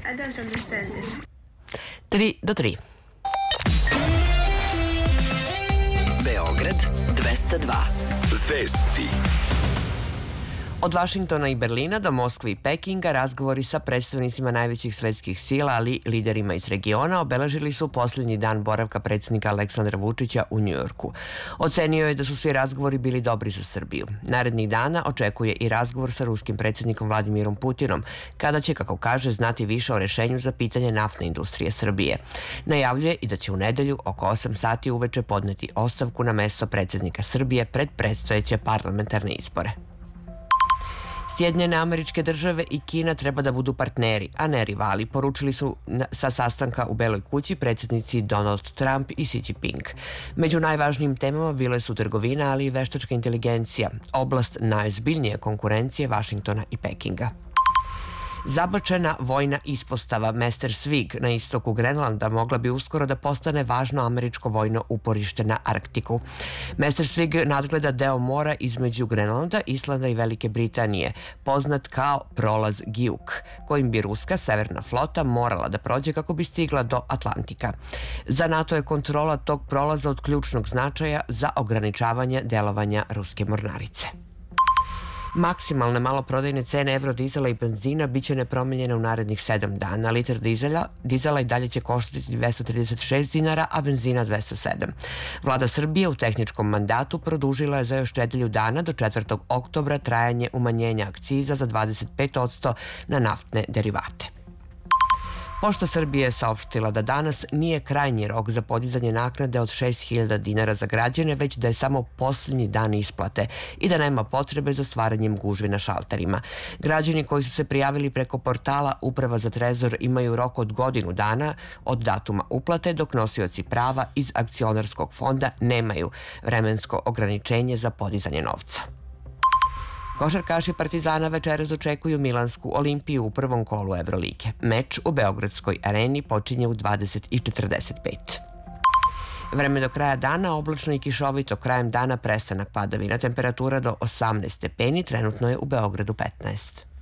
I don't understand this. 3-3. Beograd 202. Vesti. Od Vašingtona i Berlina do Moskve i Pekinga razgovori sa predstavnicima najvećih svetskih sila, ali i liderima iz regiona obeležili su posljednji dan boravka predsjednika Aleksandra Vučića u Njujorku. Ocenio je da su svi razgovori bili dobri za Srbiju. Narednih dana očekuje i razgovor sa ruskim predsjednikom Vladimirom Putinom, kada će, kako kaže, znati više o rešenju za pitanje naftne industrije Srbije. Najavljuje i da će u nedelju oko 8 sati uveče podneti ostavku na mesto predsjednika Srbije pred predstojeće parlamentarne izbore. Sjedinjene Američke Države i Kina treba da budu partneri, a ne rivali, poručili su sa sastanka u Beloj kući predsjednici Donald Trump i Xi Jinping. Među najvažnijim temama bile su trgovina, ali i veštačka inteligencija, oblast najozbiljnije konkurencije Vašingtona i Pekinga. Zabačena vojna ispostava Messerschmitt na istoku Grenlanda mogla bi uskoro da postane važno američko vojno uporište na Arktiku. Messerschmitt nadgleda deo mora između Grenlanda, Islanda i Velike Britanije, poznat kao prolaz Giuk, kojim bi ruska severna flota morala da prođe kako bi stigla do Atlantika. Za NATO je kontrola tog prolaza od ključnog značaja za ograničavanje delovanja ruske mornarice. Maksimalne maloprodajne cene evrodizela i benzina biće nepromenjene u narednih 7 dana. Litar dizela i dalje će koštati 236 dinara, a benzina 207. Vlada Srbije u tehničkom mandatu produžila je za još nedelju dana do 4. oktobra trajanje umanjenja akciza za 25% na naftne derivate. Pošta Srbije je saopštila da danas nije krajnji rok za podizanje naknade od 6.000 dinara za građane, već da je samo posljednji dan isplate i da nema potrebe za stvaranjem gužvi na šalterima. Građani koji su se prijavili preko portala Uprava za trezor imaju rok od godinu dana od datuma uplate, dok nosioci prava iz akcionarskog fonda nemaju vremensko ograničenje za podizanje novca. Košarkaši Partizana večeras očekuju Milansku Olimpiju u prvom kolu Evrolige. Meč u Beogradskoj areni počinje u 20:45. Vreme do kraja dana oblačno i kišovito, krajem dana prestanak padavina, temperatura do 18 stepeni, trenutno je u Beogradu 15.